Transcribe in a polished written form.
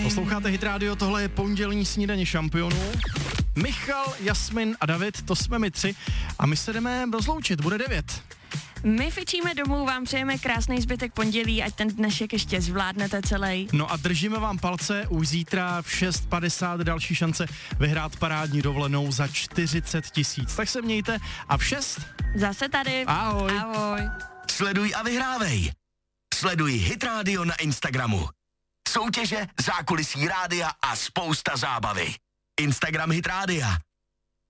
Posloucháte Hit Radio, tohle je pondělní snídaně šampionů. Michal, Jasmin a David, to jsme my tři a my se jdeme rozloučit, bude 9. My fičíme domů, vám přejeme krásný zbytek pondělí, ať ten dnešek ještě zvládnete celý. No a držíme vám palce, už zítra v 6:50 další šance vyhrát parádní dovolenou za 40 000. Tak se mějte a v 6 zase tady. Ahoj. Ahoj. Sleduj a vyhrávej. Sleduj Hit Radio na Instagramu. Soutěže, zákulisí rádia a spousta zábavy. Instagram Hit Rádia.